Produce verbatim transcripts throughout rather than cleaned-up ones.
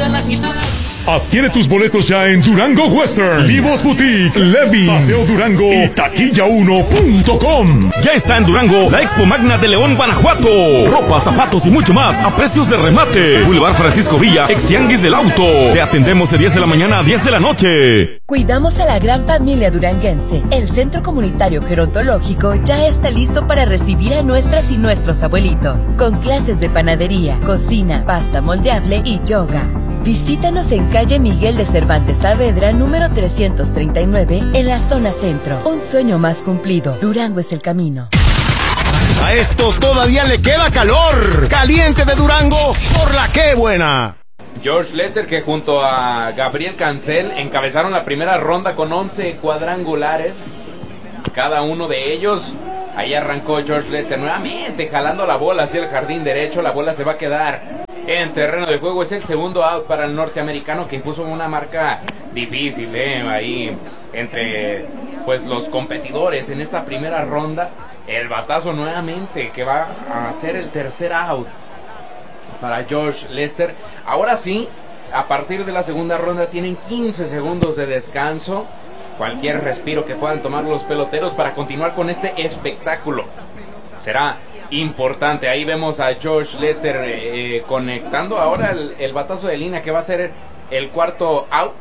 Adquiere tus boletos ya en Durango Western, Vivos Boutique, Levi, Paseo Durango y taquilla uno punto com. Ya está en Durango la Expo Magna de León, Guanajuato. Ropa, zapatos y mucho más a precios de remate. Boulevard Francisco Villa, ex tianguis del auto. Te atendemos de diez de la mañana a diez de la noche. Cuidamos a la gran familia duranguense. El Centro Comunitario Gerontológico ya está listo para recibir a nuestras y nuestros abuelitos, con clases de panadería, cocina, pasta moldeable y yoga. Visítanos en calle Miguel de Cervantes Saavedra, número trescientos treinta y nueve, en la zona centro. Un sueño más cumplido. Durango es el camino. A esto todavía le queda calor. Caliente de Durango por la que buena. George Lester, que junto a Gabriel Cancel encabezaron la primera ronda con once cuadrangulares. Cada uno de ellos. Ahí arrancó George Lester nuevamente jalando la bola hacia el jardín derecho. La bola se va a quedar en terreno de juego. Es el segundo out para el norteamericano, que impuso una marca difícil eh, ahí entre pues los competidores en esta primera ronda. El batazo nuevamente que va a ser el tercer out para George Lester. Ahora sí, a partir de la segunda ronda tienen quince segundos de descanso. Cualquier respiro que puedan tomar los peloteros para continuar con este espectáculo será importante. Ahí vemos a George Lester eh, conectando ahora el, el batazo de línea, que va a ser el cuarto out.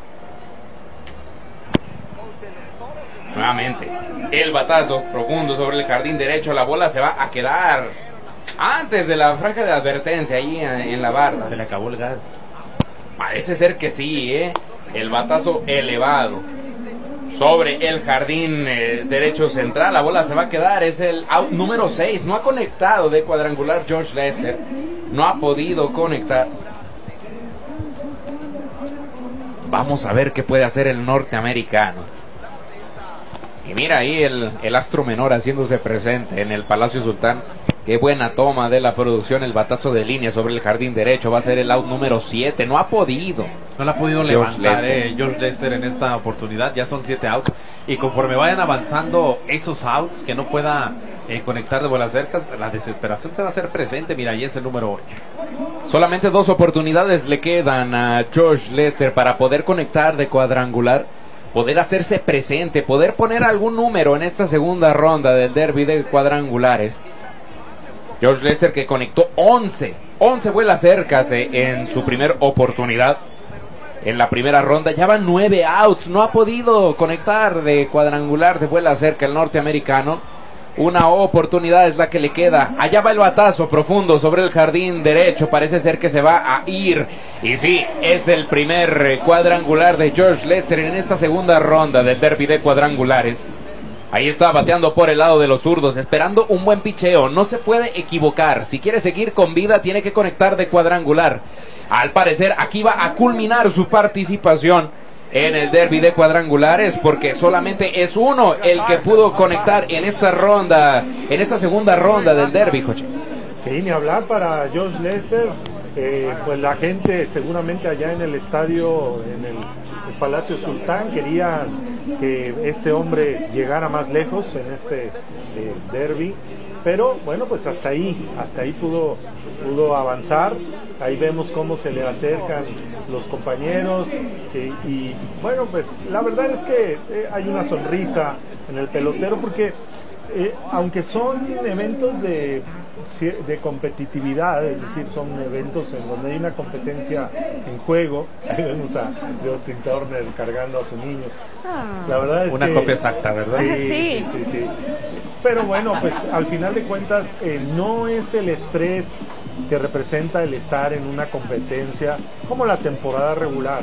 Nuevamente el batazo profundo sobre el jardín derecho. La bola se va a quedar antes de la franja de advertencia, ahí en, en la barra. Se le acabó el gas. Parece ser que sí, ¿eh? El batazo elevado sobre el jardín eh, derecho central. La bola se va a quedar. Es el out número seis. No ha conectado de cuadrangular George Lester. No ha podido conectar. Vamos a ver qué puede hacer el norteamericano. Y mira ahí el, el astro menor haciéndose presente en el Palacio Sultán. Qué buena toma de la producción. El batazo de línea sobre el jardín derecho. Va a ser el out número siete. No ha podido. No la ha podido George levantar Lester. Eh, George Lester en esta oportunidad. Ya son siete outs. Y conforme vayan avanzando esos outs que no pueda eh, conectar de bolas cercas, la desesperación se va a hacer presente. Mira, ahí es el número ocho. Solamente dos oportunidades le quedan a George Lester para poder conectar de cuadrangular, poder hacerse presente, poder poner algún número en esta segunda ronda del derby de cuadrangulares. George Lester, que conectó once, once vuelas cercas eh, en su primer oportunidad. En la primera ronda ya van nueve outs. No ha podido conectar de cuadrangular de vuela cerca el norteamericano. Una oportunidad es la que le queda. Allá va el batazo profundo sobre el jardín derecho. Parece ser que se va a ir. Y sí, es el primer cuadrangular de George Lester en esta segunda ronda del derby de cuadrangulares. Ahí está bateando por el lado de los zurdos, esperando un buen picheo. No se puede equivocar. Si quiere seguir con vida, tiene que conectar de cuadrangular. Al parecer, aquí va a culminar su participación en el derby de cuadrangulares, porque solamente es uno el que pudo conectar en esta ronda, en esta segunda ronda del derby, Joche. Sí, ni hablar para George Lester. Eh, pues la gente seguramente allá en el estadio, en el, el Palacio Sultán, quería que este hombre llegara más lejos en este eh, derby, pero bueno, pues hasta ahí, hasta ahí pudo, pudo avanzar. Ahí vemos cómo se le acercan los compañeros eh, y bueno, pues la verdad es que eh, hay una sonrisa en el pelotero, porque eh, aunque son eventos de de competitividad, es decir, son eventos en donde hay una competencia en juego. Ahí vemos a Justin Turner cargando a su niño. La verdad es una que, copia exacta, ¿verdad? Sí, sí, sí, sí. Pero bueno, pues al final de cuentas eh, no es el estrés que representa el estar en una competencia como la temporada regular.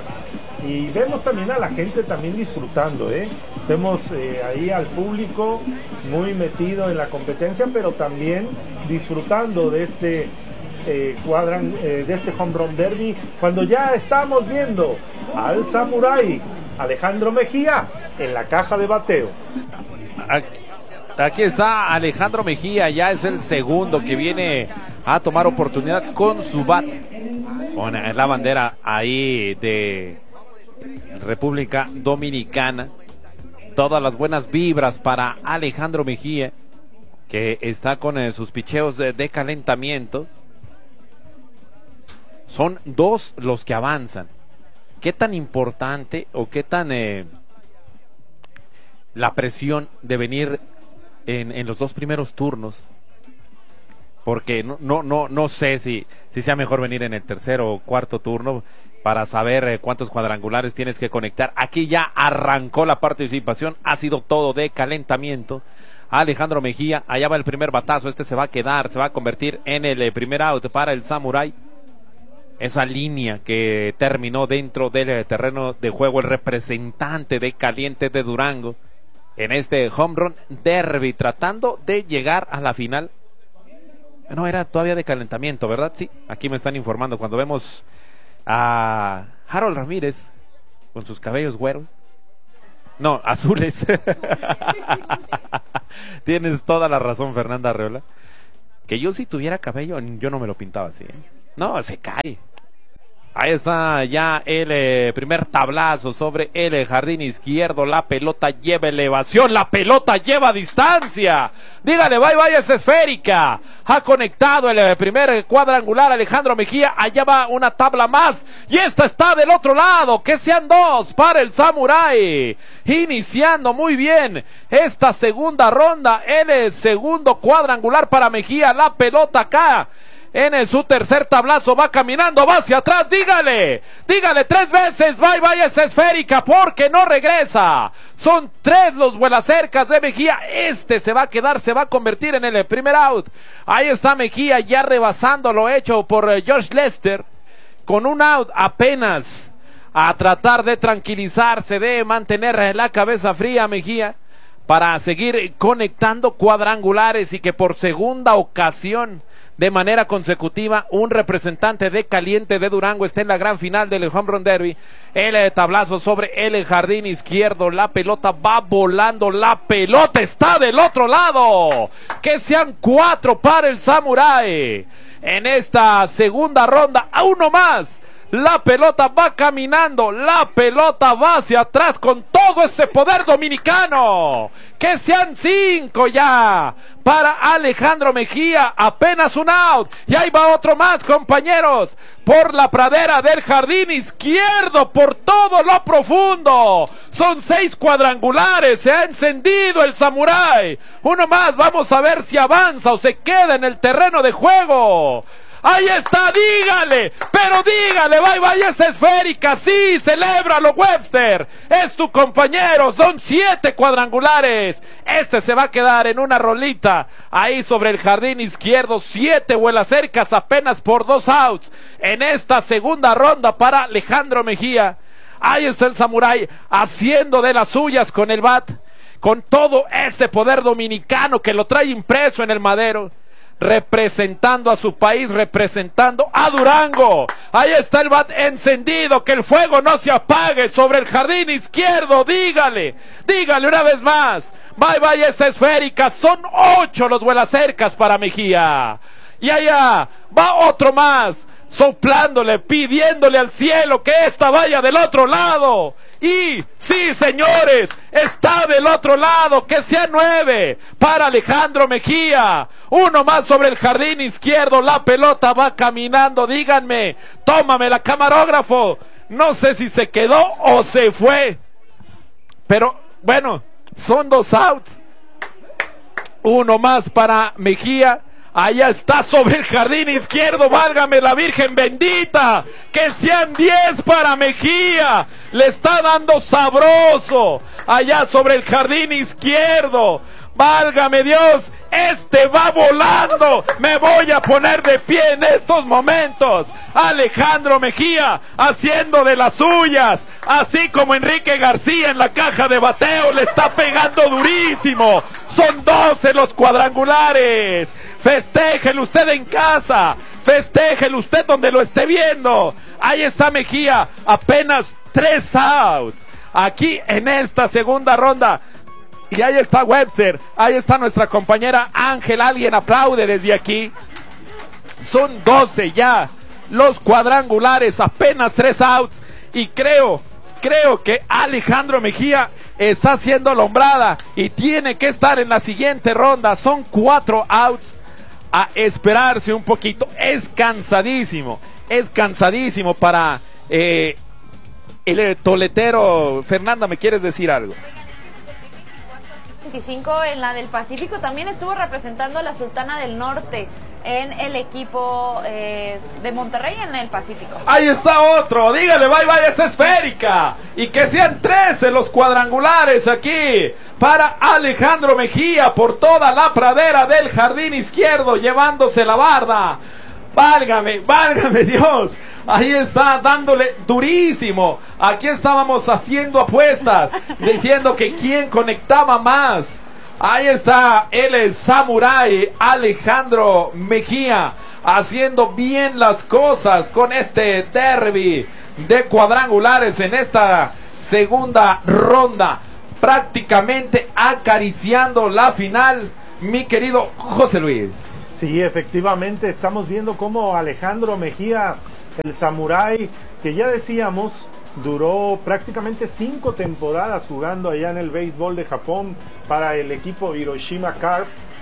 Y vemos también a la gente también disfrutando, ¿eh? Vemos eh, ahí al público muy metido en la competencia, pero también disfrutando de este eh, cuadran, eh, de este home run derby, cuando ya estamos viendo al samurái Alejandro Mejía en la caja de bateo. Aquí, aquí está Alejandro Mejía, ya es el segundo que viene a tomar oportunidad con su bat, con la bandera ahí de República Dominicana. Todas las buenas vibras para Alejandro Mejía, que está con eh, sus picheos de, de calentamiento. son dos los que avanzan. ¿Qué tan importante o qué tan eh, la presión de venir en, en los dos primeros turnos? Porque no, no, no, no sé si, si sea mejor venir en el tercero o cuarto turno para saber eh, cuántos cuadrangulares tienes que conectar. Aquí ya arrancó la participación, ha sido todo de calentamiento. Alejandro Mejía, allá va el primer batazo, este se va a quedar, se va a convertir en el eh, primer out para el Samurai. Esa línea que terminó dentro del eh, terreno de juego, el representante de Caliente de Durango en este Home Run Derby, tratando de llegar a la final. No, era todavía de calentamiento, ¿verdad? Sí, aquí me están informando. Cuando vemos a Harold Ramírez con sus cabellos güeros, no, azules. Tienes toda la razón, Fernanda Arreola. Que yo si tuviera cabello, yo no me lo pintaba así, ¿eh? No, se cae. Ahí está ya el eh, primer tablazo sobre el eh, jardín izquierdo. La pelota lleva elevación, la pelota lleva distancia. Dígale, bye bye, es esférica. Ha conectado el eh, primer cuadrangular Alejandro Mejía. Allá va una tabla más. Y esta está del otro lado. Que sean dos para el Samurai. Iniciando muy bien esta segunda ronda. El eh, segundo cuadrangular para Mejía. La pelota acá en el, su tercer tablazo va caminando, va hacia atrás, dígale, dígale tres veces, bye bye, es esférica, porque no regresa. Son tres los vuelacercas de Mejía, este se va a quedar, se va a convertir en el primer out. Ahí está Mejía ya rebasando lo hecho por uh, Josh Lester, con un out apenas, a tratar de tranquilizarse, de mantener la cabeza fría Mejía, para seguir conectando cuadrangulares y que por segunda ocasión de manera consecutiva un representante de Caliente de Durango está en la gran final del Home Run Derby. El eh, tablazo sobre el jardín izquierdo, la pelota va volando, la pelota está del otro lado. Que sean cuatro para el Samurai en esta segunda ronda, a uno más. La pelota va caminando, la pelota va hacia atrás con todo ese poder dominicano. Que sean cinco ya para Alejandro Mejía, apenas un out. Y ahí va otro más, compañeros, por la pradera del jardín izquierdo, por todo lo profundo. Son seis cuadrangulares, se ha encendido el Samurai. Uno más, vamos a ver si avanza o se queda en el terreno de juego. Ahí está, dígale, pero dígale, bye bye, es esférica, sí, celébralo Webster, es tu compañero, son siete cuadrangulares, este se va a quedar en una rolita, ahí sobre el jardín izquierdo, siete vuelacercas apenas por dos outs, en esta segunda ronda para Alejandro Mejía. Ahí está el Samurai, haciendo de las suyas con el bat, con todo ese poder dominicano que lo trae impreso en el madero, representando a su país, representando a Durango. Ahí está el bat encendido, que el fuego no se apague sobre el jardín izquierdo, dígale, dígale una vez más, bye bye esa esférica, son ocho los vuelacercas para Mejía. Y allá va otro más, soplándole, pidiéndole al cielo que esta vaya del otro lado. Y sí, señores, está del otro lado, que sea nueve para Alejandro Mejía. Uno más sobre el jardín izquierdo, la pelota va caminando, díganme, tómame la camarógrafo. No sé si se quedó o se fue, pero bueno, son dos outs. Uno más para Mejía. Allá está sobre el jardín izquierdo, válgame la Virgen bendita, que sean diez para Mejía, le está dando sabroso, allá sobre el jardín izquierdo, válgame Dios, este va volando, me voy a poner de pie en estos momentos, Alejandro Mejía haciendo de las suyas, así como Enrique García en la caja de bateo, le está pegando durísimo, son doce los cuadrangulares, festéjelo usted en casa, festéjelo usted donde lo esté viendo, ahí está Mejía, apenas tres outs, aquí en esta segunda ronda. Y ahí está Webster, ahí está nuestra compañera Ángel, alguien aplaude desde aquí. Son doce ya los cuadrangulares, apenas tres outs. Y creo, creo que Alejandro Mejía está siendo alumbrada y tiene que estar en la siguiente ronda. Son cuatro outs, a esperarse un poquito, es cansadísimo. es cansadísimo para eh, el toletero. Fernanda, ¿me quieres decir algo? veinticinco en la del Pacífico también estuvo representando a la Sultana del Norte en el equipo eh, de Monterrey en el Pacífico. Ahí está otro, dígale bye bye a esa esférica y que sean trece los cuadrangulares aquí para Alejandro Mejía por toda la pradera del jardín izquierdo llevándose la barda. Válgame, válgame Dios. Ahí está, dándole durísimo. Aquí estábamos haciendo apuestas, diciendo que quién conectaba más. Ahí está el samurái Alejandro Mejía, haciendo bien las cosas con este derbi de cuadrangulares en esta segunda ronda. Prácticamente acariciando la final, mi querido José Luis. Sí, efectivamente, estamos viendo cómo Alejandro Mejía, el samurái, que ya decíamos, duró prácticamente cinco temporadas jugando allá en el béisbol de Japón para el equipo Hiroshima Carp.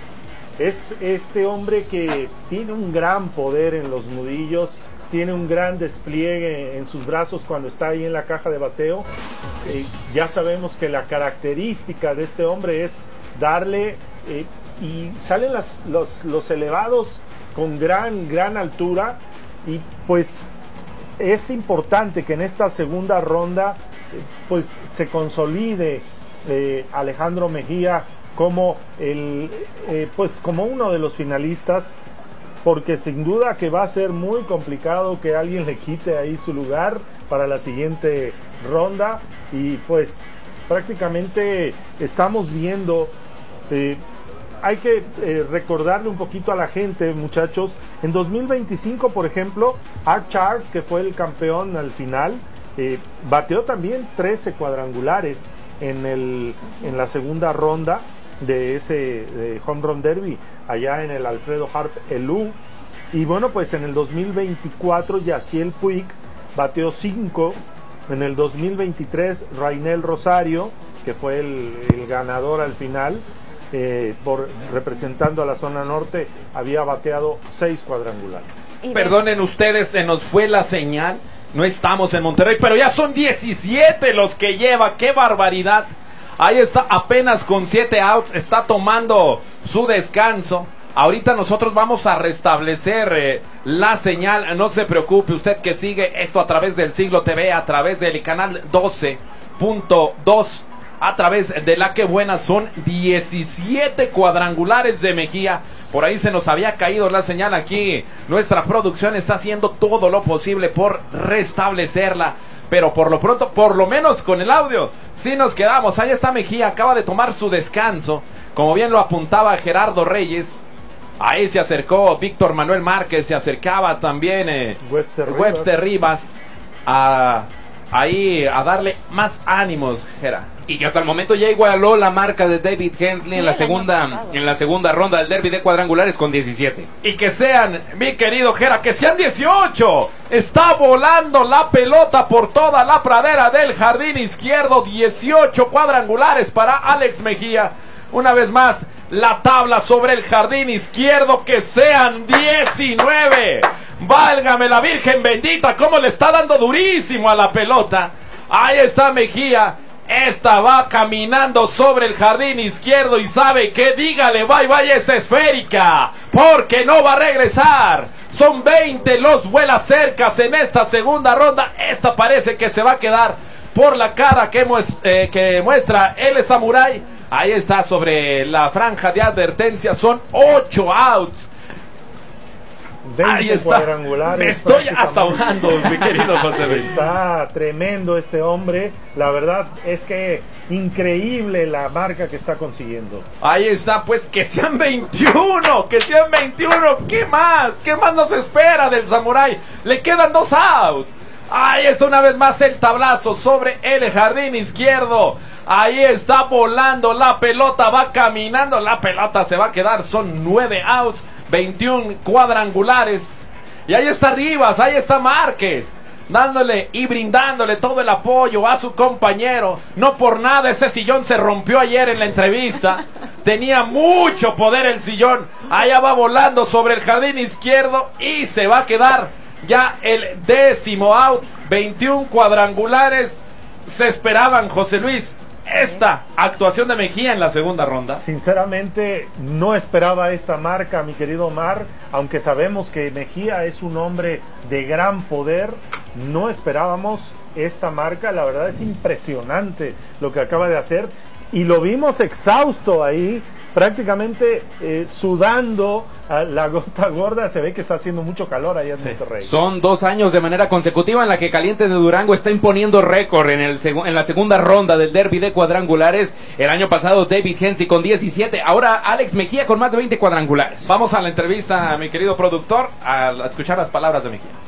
Es este hombre que tiene un gran poder en los nudillos, tiene un gran despliegue en sus brazos cuando está ahí en la caja de bateo. Eh, ya sabemos que la característica de este hombre es darle... Eh, y salen las, los, los elevados con gran, gran altura, y pues es importante que en esta segunda ronda eh, pues se consolide eh, Alejandro Mejía como, el, eh, pues como uno de los finalistas, porque sin duda que va a ser muy complicado que alguien le quite ahí su lugar para la siguiente ronda, y pues prácticamente estamos viendo... Eh, Hay que eh, recordarle un poquito a la gente, muchachos. En dos mil veinticinco, por ejemplo, Art Charles, que fue el campeón al final, eh, bateó también trece cuadrangulares en, el, en la segunda ronda de ese eh, Home Run Derby, allá en el Alfredo Harp Elú. Y bueno, pues en el dos mil veinticuatro, Yaciel Puig bateó cinco. En el dos mil veintitrés, Rainel Rosario, que fue el, el ganador al final, Eh, por representando a la zona norte, había bateado seis cuadrangulares. Perdonen ustedes, se nos fue la señal. No estamos en Monterrey, pero ya son diecisiete los que lleva. ¡Qué barbaridad! Ahí está, apenas con siete outs, está tomando su descanso. Ahorita nosotros vamos a restablecer eh, la señal. No se preocupe usted que sigue esto a través del Siglo T V, a través del canal doce punto dos. A través de la que buena, son diecisiete cuadrangulares de Mejía. Por ahí se nos había caído la señal aquí. Nuestra producción está haciendo todo lo posible por restablecerla, pero por lo pronto, por lo menos con el audio, sí nos quedamos. Ahí está Mejía, acaba de tomar su descanso, como bien lo apuntaba Gerardo Reyes. Ahí se acercó Víctor Manuel Márquez, se acercaba también eh, Webster, Webster Rivas, Rivas a, ahí a darle más ánimos, Gerardo. Y que hasta el momento ya igualó la marca de David Hensley, sí, en la segunda en la segunda ronda del derbi de cuadrangulares con diecisiete. Y que sean, mi querido Jera, que sean dieciocho. Está volando la pelota por toda la pradera del jardín izquierdo. dieciocho cuadrangulares para Alex Mejía. Una vez más, la tabla sobre el jardín izquierdo, que sean diecinueve. Válgame la Virgen bendita, cómo le está dando durísimo a la pelota. Ahí está Mejía. Esta va caminando sobre el jardín izquierdo y sabe que dígale bye bye esa esférica, porque no va a regresar. Son veinte los vuelas cercas en esta segunda ronda. Esta parece que se va a quedar por la cara que, muest eh, que muestra el samurái. Ahí está sobre la franja de advertencia. Son ocho outs. Ahí está. Me estoy hasta ahogando, mi querido José Luis. Está tremendo este hombre. La verdad es que increíble la marca que está consiguiendo. Ahí está, pues que sean veintiuno, que sean veintiuno. ¿Qué más? ¿Qué más nos espera del samurái? Le quedan dos outs. Ahí está una vez más el tablazo sobre el jardín izquierdo. Ahí está volando la pelota, va caminando, la pelota se va a quedar. Son nueve outs, veintiuno cuadrangulares. Y ahí está Rivas, ahí está Márquez, dándole y brindándole todo el apoyo a su compañero. No por nada ese sillón se rompió ayer en la entrevista. Tenía mucho poder el sillón. Allá va volando sobre el jardín izquierdo y se va a quedar ya el décimo out, veintiún cuadrangulares. Se esperaban, José Luis, esta actuación de Mejía en la segunda ronda. Sinceramente no esperaba esta marca, mi querido Omar, aunque sabemos que Mejía es un hombre de gran poder, no esperábamos esta marca. La verdad es impresionante lo que acaba de hacer y lo vimos exhausto ahí, prácticamente eh, sudando a la gota gorda. Se ve que está haciendo mucho calor ahí en sí. Monterrey. Son dos años de manera consecutiva en la que Caliente de Durango está imponiendo récord en, el en la segunda ronda del derby de cuadrangulares. El año pasado David Hensley con diecisiete, ahora Alex Mejía con más de veinte cuadrangulares. Vamos a la entrevista, mi querido productor, a escuchar las palabras de Mejía.